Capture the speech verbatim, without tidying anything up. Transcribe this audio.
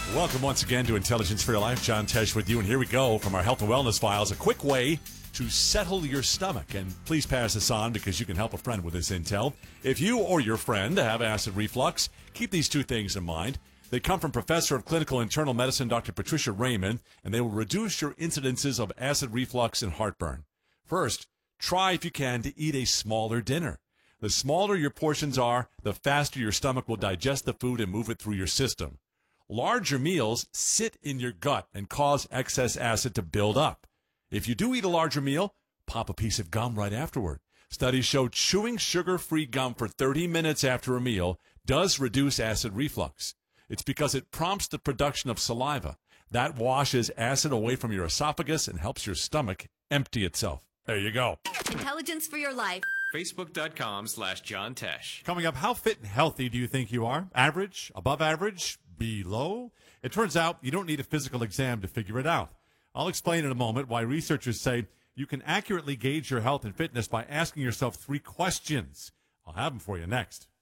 Welcome once again to Intelligence for Your Life. John Tesh with you, and here we go from our health and wellness files. A quick way to settle your stomach, and please pass this on because you can help a friend with this intel. If you or your friend have acid reflux, keep these two things in mind. They come from Professor of Clinical Internal Medicine, Doctor Patricia Raymond, and they will reduce your incidences of acid reflux and heartburn. First, try if you can to eat a smaller dinner. The smaller your portions are, the faster your stomach will digest the food and move it through your system. Larger meals sit in your gut and cause excess acid to build up. If you do eat a larger meal, pop a piece of gum right afterward. Studies show chewing sugar-free gum for thirty minutes after a meal does reduce acid reflux. It's because it prompts the production of saliva. That washes acid away from your esophagus and helps your stomach empty itself. There you go. Intelligence for Your Life. Facebook.com slash John Tesh. Coming up, how fit and healthy do you think you are? Average? Above average? Below? It turns out you don't need a physical exam to figure it out. I'll explain in a moment why researchers say you can accurately gauge your health and fitness by asking yourself three questions. I'll have them for you next.